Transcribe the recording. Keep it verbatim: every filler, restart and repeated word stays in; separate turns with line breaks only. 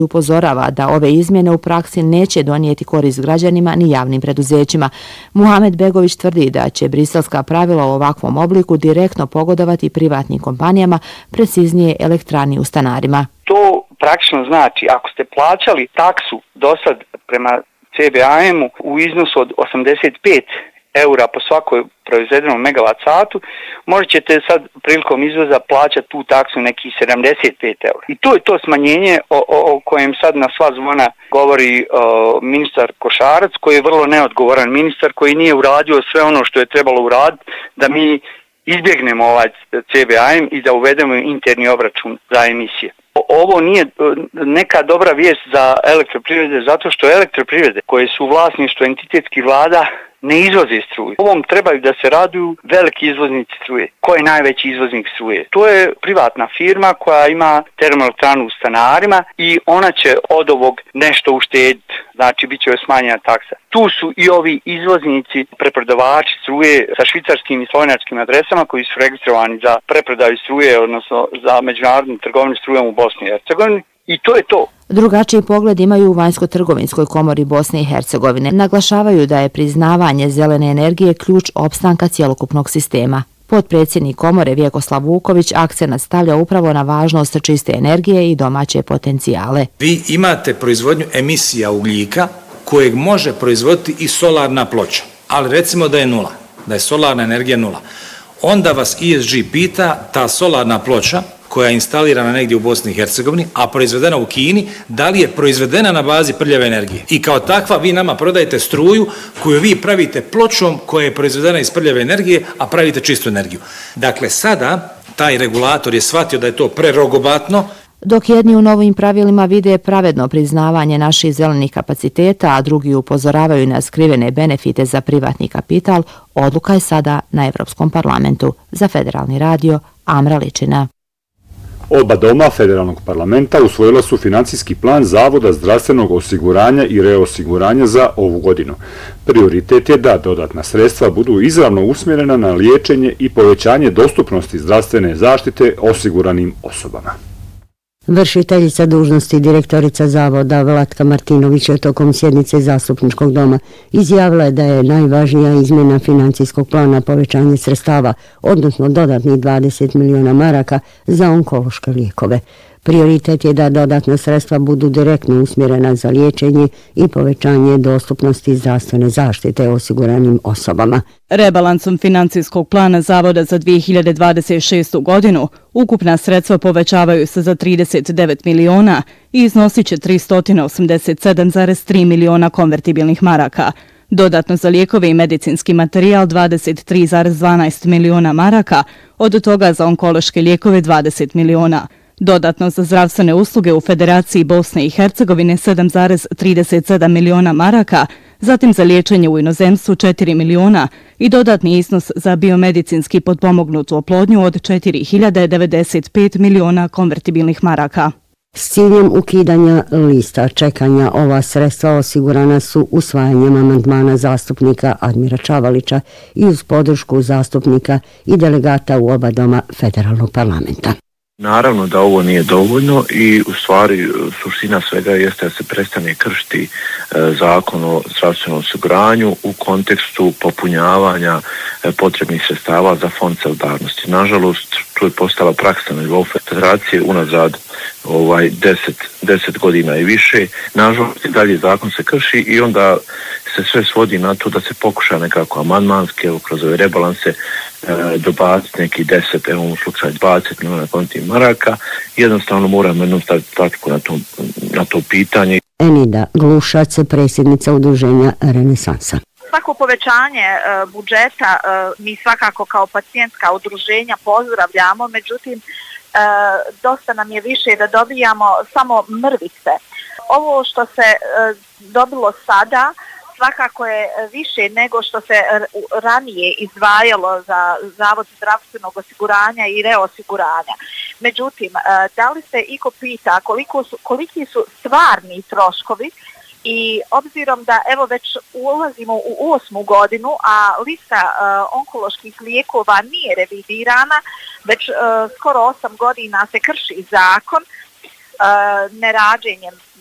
Upozorava da ove izmjene u praksi neće donijeti korist građanima ni javnim preduzećima. Muhamed Begović tvrdi da će briselska pravila u ovakvom obliku direktno pogodovati privatnim kompanijama, preciznije elektrani u stanarima.
To praktično znači ako ste plaćali taksu dosad prema C B A M-u u iznosu od osamdeset pet eura po svakoj proizvedenom megavat satu, možete sad prilikom izvoza plaćati tu taksu nekih sedamdeset pet eura. I to je to smanjenje o, o, o kojem sad na sva zvona govori o, ministar Košarac, koji je vrlo neodgovoran ministar, koji nije uradio sve ono što je trebalo uraditi da mi izbjegnemo ovaj C B A M i da uvedemo interni obračun za emisije. Ovo nije neka dobra vijest za elektroprivrede, zato što elektroprivrede koje su u vlasništvu entitetskih vlada ne izvoze struju. Ovom trebaju da se raduju veliki izvoznici struje. Ko je najveći izvoznik struje? To je privatna firma koja ima termoelektranu u stanarima i ona će od ovog nešto uštediti, znači bit će joj smanjena taksa. Tu su i ovi izvoznici, preprodavači struje sa švicarskim i slovenačkim adresama koji su registrovani za preprodaju struje, odnosno za međunarodnu trgovinu strujom u Bosni i Hercegovini. I to je to.
Drugačiji pogled imaju u Vanjsko-trgovinskoj komori Bosne i Hercegovine. Naglašavaju da je priznavanje zelene energije ključ opstanka cjelokupnog sistema. Potpredsjednik komore Vjekoslav Vuković akcenat stavlja upravo na važnost čiste energije i domaće potencijale.
Vi imate proizvodnju emisija ugljika kojeg može proizvoditi i solarna ploča, ali recimo da je nula, da je solarna energija nula. Onda vas E S G pita ta solarna ploča koja je instalirana negdje u Bosni i Hercegovini, a proizvedena u Kini, da li je proizvedena na bazi prljave energije. I kao takva vi nama prodajete struju koju vi pravite pločom koja je proizvedena iz prljave energije, a pravite čistu energiju. Dakle, sada taj regulator je shvatio da je to prerogobatno.
Dok jedni u novim pravilima vide pravedno priznavanje naših zelenih kapaciteta, a drugi upozoravaju na skrivene benefite za privatni kapital, odluka je sada na Evropskom parlamentu. Za Federalni radio, Amra Ličina.
Oba doma Federalnog parlamenta usvojila su financijski plan Zavoda zdravstvenog osiguranja i reosiguranja za ovu godinu. Prioritet je da dodatna sredstva budu izravno usmjerena na liječenje i povećanje dostupnosti zdravstvene zaštite osiguranim osobama.
Vršiteljica dužnosti direktorica Zavoda Vlatka Martinović je tokom sjednice Zastupničkog doma izjavila je da je najvažnija izmjena financijskog plana povećanje sredstava, odnosno dodatnih dvadeset miliona maraka za onkološke lijekove. Prioritet je da dodatna sredstva budu direktno usmjerena za liječenje i povećanje dostupnosti zdravstvene zaštite osiguranim osobama.
Rebalansom financijskog plana Zavoda za dvije hiljade dvadeset šestu godinu ukupna sredstva povećavaju se za trideset devet miliona i iznosit će tristo osamdeset sedam zarez tri miliona konvertibilnih maraka. Dodatno za lijekove i medicinski materijal dvadeset tri zarez dvanaest miliona maraka, od toga za onkološke lijekove dvadeset miliona. Dodatno za zdravstvene usluge u Federaciji Bosne i Hercegovine sedam zarez trideset sedam miliona maraka, zatim za liječenje u inozemstvu četiri miliona i dodatni iznos za biomedicinski potpomognutu oplodnju od četiri hiljade devedeset pet miliona konvertibilnih maraka.
S ciljem ukidanja lista čekanja ova sredstva osigurana su usvajanjem amandmana zastupnika Admira Čavalića i uz podršku zastupnika i delegata u oba doma Federalnog parlamenta.
Naravno da ovo nije dovoljno i u stvari suština svega jeste da se prestane kršiti e, zakon o zdravstvenom osiguranju u kontekstu popunjavanja e, potrebnih sredstava za fond solidarnosti. Nažalost, tu je postala praksa na nivou federacije unazad ovaj, deset, deset godina i više. Nažalost, i dalje zakon se krši i onda se sve svodi na to da se pokuša nekako amandmanski, evo kroz ove rebalanse, e, dobaciti neki deset, evo u slučaju dvadeset miliona konti maraka. Jednostavno moramo jednom staviti tačku na to, na to pitanje.
Enida Glušac, predsjednica udruženja Renesansa.
Svako povećanje e, budžeta e, mi svakako kao pacijentska udruženja pozdravljamo, međutim e, dosta nam je više da dobijamo samo mrvice. Ovo što se e, dobilo sada svakako je više nego što se ranije izdvajalo za Zavod zdravstvenog osiguranja i reosiguranja. Međutim, da li se iko pita koliko su, koliki su stvarni troškovi i obzirom da evo već ulazimo u osmu godinu, a lista uh, onkoloških lijekova nije revidirana, već uh, skoro osam godina se krši zakon, nerađenjem